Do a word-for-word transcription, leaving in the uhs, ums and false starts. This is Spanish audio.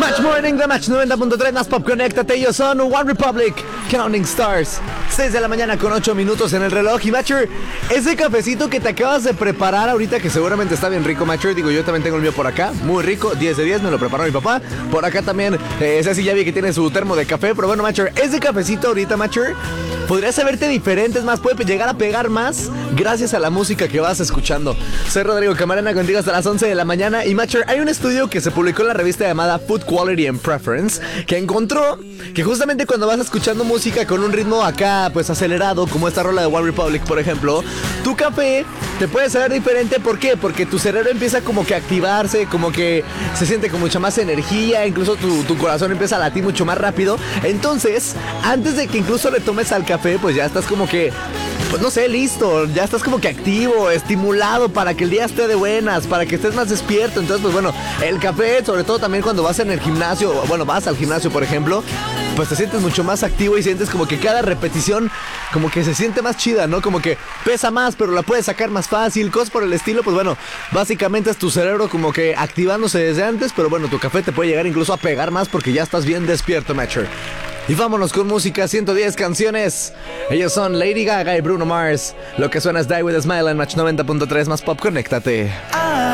Match Morning de Match noventa punto tres, más pop, conéctate. Ellos son One Republic, Counting Stars. seis de la mañana con ocho minutos en el reloj. Y Matcher, ese cafecito que te acabas de preparar ahorita, que seguramente está bien rico, Matcher. Digo, yo también tengo el mío por acá, muy rico, diez de diez, me lo preparó mi papá. Por acá también, eh, ese sí ya vi que tiene su termo de café. Pero bueno, Matcher, ese cafecito ahorita, Matcher, podría saberte diferente, es más, puede llegar a pegar más gracias a la música que vas escuchando. Soy Rodrigo Camarena, contigo hasta las once de la mañana. Y Matcher, hay un estudio que se publicó en la revista llamada Food Quality and Preference, que encontró que justamente cuando vas escuchando música con un ritmo acá pues acelerado, como esta rola de One Republic por ejemplo, tu café te puede saber diferente. ¿Por qué? Porque tu cerebro empieza como que a activarse, como que se siente con mucha más energía, incluso tu, tu corazón empieza a latir mucho más rápido. Entonces, antes de que incluso le tomes al café, pues ya estás como que, pues no sé, listo, ya estás como que activo, estimulado para que el día esté de buenas, para que estés más despierto. Entonces, pues bueno, el café, sobre todo también cuando vas en el gimnasio, bueno, vas al gimnasio, por ejemplo, pues te sientes mucho más activo y sientes como que cada repetición como que se siente más chida, ¿no? Como que pesa más, pero la puedes sacar más fácil, cosas por el estilo. Pues bueno, básicamente es tu cerebro como que activándose desde antes, pero bueno, tu café te puede llegar incluso a pegar más porque ya estás bien despierto, Matcher. Y vámonos con música, ciento diez canciones. Ellos son Lady Gaga y Bruno Mars. Lo que suena es Die With A Smile en Match noventa punto tres, más pop, conéctate. Ah.